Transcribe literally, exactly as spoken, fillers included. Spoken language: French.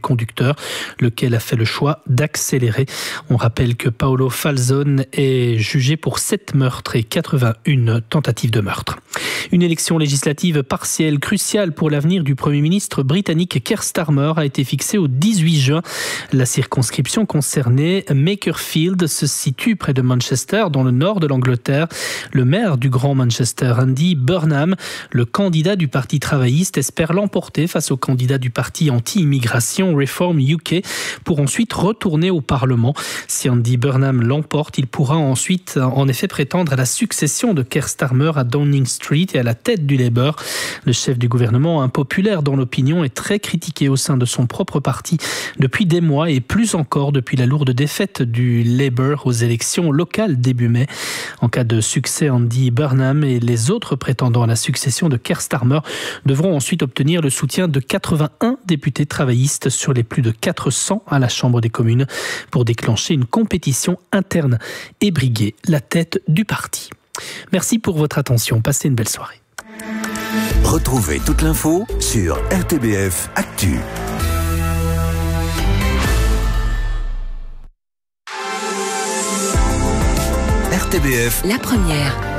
conducteur, lequel a fait le choix d'accélérer. On rappelle que Paolo Falzone est jugé pour sept meurtres et quatre-vingt-une tentatives de meurtre. Une élection législative partielle cruciale pour l'avenir du Premier ministre britannique Keir Starmer a été fixée au dix-huit juin. La circonscription concernée, Makerfield, se situe près de Manchester, dans le nord de l'Angleterre. Le maire du Grand Manchester, Andy Burnham, le candidat du Parti travailliste, espère l'emporter face au candidat du Parti anti-immigration Reform U K pour ensuite retourner au Parlement. Si Andy Burnham l'emporte, il pourra ensuite en effet prétendre à la succession de Keir Starmer à Downing Street et à la tête du Labour. Le chef du gouvernement, impopulaire dans l'opinion, est très critiqué au sein de son propre parti depuis des mois et plus encore depuis la lourde défaite du Labour aux élections locales début mai. En cas de succès, Andy Burnham et les autres prétendants à la succession de Keir Starmer devront ensuite obtenir le soutien de quatre-vingt-un députés travaillistes sur les plus de quatre cents à la Chambre des communes pour déclencher une compétition interne et briguer la tête du parti. Merci pour votre attention. Passez une belle soirée. Retrouvez toute l'info sur R T B F Actu. R T B F, la première.